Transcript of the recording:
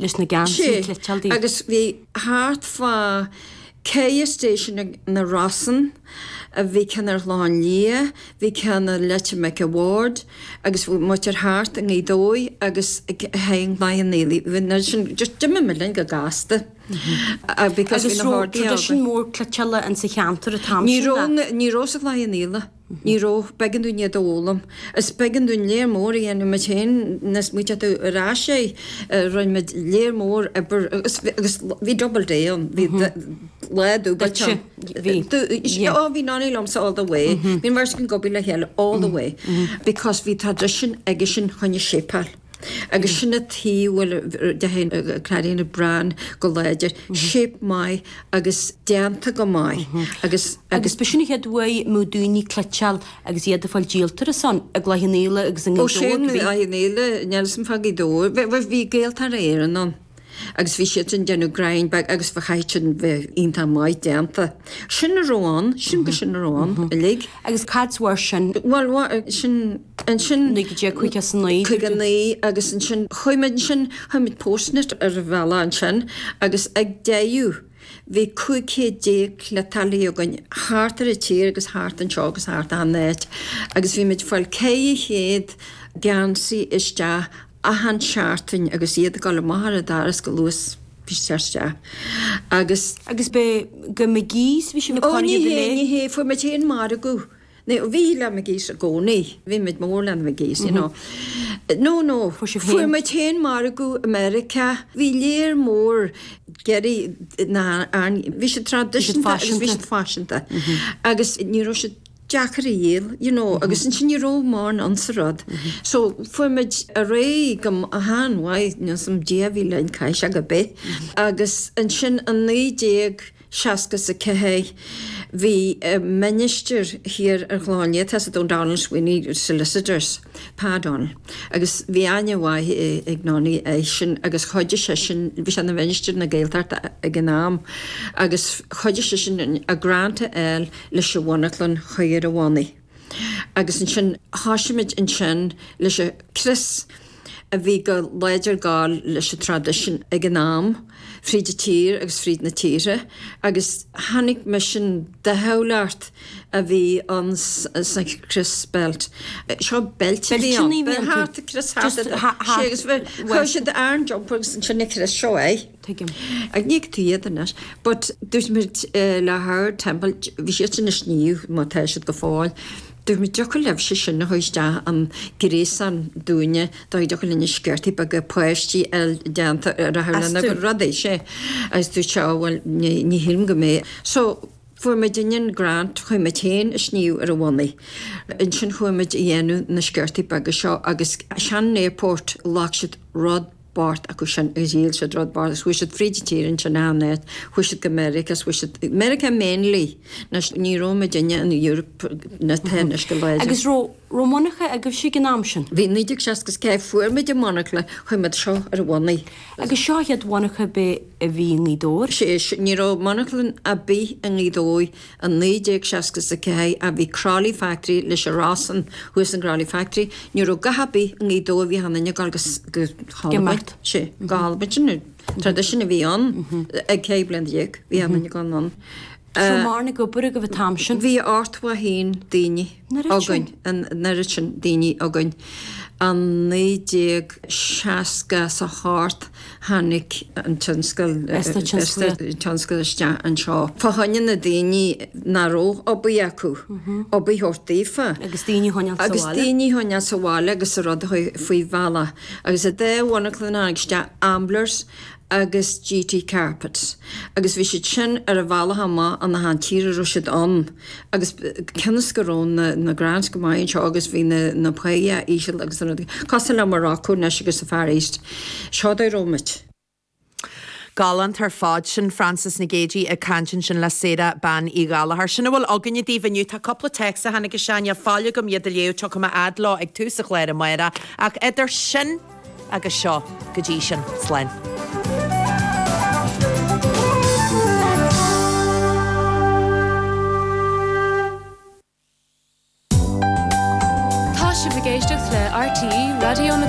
leis na gansaí cleitealdaí. Agus bhí háart fá cé station na Rossan, a bhí cenar láin lia, bhí cenar leite me award, agus bhú muir háart an dói agus haing main néli. Bhí sin just dimime me linn go gasta. Agus sin mór cleiteala an sa cheantar a tam. Ní ró a láin néla. Ní ró began dún iad ólam. Is began dún léir mór í anna mat hen nas muite tú rá sé roin med léir mór agus bhí double déan bhí leadú bhí náí lomsa all the way. Bhín mar cin gobi le heile all the way. Because bhí tradition agus sin chunne sépal. Agus sinna tíhfuil de hen clarína bran go leidir shape mai agus deanta go mai agus besinna head way mú dúní cleiteal agus iad fáil díaltar a san a ghlahinnéile agus an gnéile nealsam fagí dó bhí géaltar éan an. Agus bhí siad an deanú grainbag agus bhchaitin bheith ionta mai deanta. Sin na róán, sin go sin na róán lig. Agus cadhhair sin? Well, sin nig dé chuig as naí. Chuig an naí agus an sin chuimiid sin chuimiid postnet ar bhela an sin agus ag déú. Bhí chuig dé le talí agan háart ar a tír agus háart an seo agus háart an net. Agus bhí meid fáil cé chéad gansaí iste a han seaartain agus iad go le maithre daras go luas bísteirste. Agus be go magís bhí sin ní hé fu me chéan mar a go. Ne bhí le magís a gcónaí, bhí mid mór le magís, you know. No, fu me chéan mar a go America, bhí léir mór geri bhí sé tradition bhí sé fashionta. Agus ní ro sé Jackar íl, you know, agus sin ní ró mar an sa rod. So fuimiid a ré gom a háhaid nó som déhí lein caiis a go be. Agus an sin an 9 seacas a cehé hí minister hir ar gláine tas a don Donald Sweeney solicitors pardon. Agus bhí ainehhaith ag náí é sin agus chuide sé sin bhí an na minister na géaltart a gnáam agus chuide sé sin a granta eil leis se bhhanachlan chuir a bhhaí. Agus an sin háisiimiid in sin leis a Chris a bhí go leidir gáil leis a tradition ag gnáam fríd a tír agus fríd na tíre agus hanig me sin de heolaart a bhí an san Chris belt. Seo belt an háart a Chris agus bhfuil sé de airnjob agus an sinna Chris seo é. Ag níag tíidirnas, but dús mit le haar tempel bhí sé sin na sníú má teisiid go fáil. Dúr mi deocha leh sé sin na hoiste an grééis an dúine dá deocha linne sceirtí bag go poisttí deanta a hena go radéis sé as dú teáhfuil ní him go mé. So fu me duine grant chuime téin is sníú ar a bhhaí. In sin chuimiid dhéanú na sceirtí bag seo agus sean airport láisiid rod bart a go sin díal se drod bar hui se frítírin se nánet hui se Americas hui America mainly nas ní Rome dinne in Europe na tennis go leid. Agus Romancha agus si gnáam sin. Bhí níidir segus cé fuairmid de manachla chuimiid seo ar bhhaí. Agus seohead bhacha be a bhí ní dóir? sé ní manachlan a bí an ídói an 9 segus a cé a bhí Crawley Factory leis a Rossan huis an Crawley Factory ní gahabí an ídó bhí hanna gágus go sé gáilbit tradition a bhí an ag cé blend dhéag bhí hanna gan an. Marna go bur go bh tam sin. Bhí áirtha hín daoine again an neritin daoine again. An 9 seaca sa háart hanig an tionscail iste an seo. Fáhaine na daoine naró obaí acu, obaí hortaífa. Agus daoine hoine sa bháile agus a rud faoi bhela. Agus a bhhanachlan agiste amblers agus GT carpets. Agus bhí siad sin ar a bhela hama an na tíre ruisiid an. Agus cenas gorón na Grants go maiid seo agus bhí na paia ísisiil agus Castle le Morocco nes agus a Far East. Seo é Rómit. Galant tar fád sin Francis na Géji a cantin sin le séra ban í galahar. Sinna bhfuil aganne díhanniu tá coppla texa hana go seania fáile go miad a léú tu go adlá ag túsa chléir a maira ach idir sin agus seo go dtí sin slein. Tá si bhgéisteach le RTE Radio na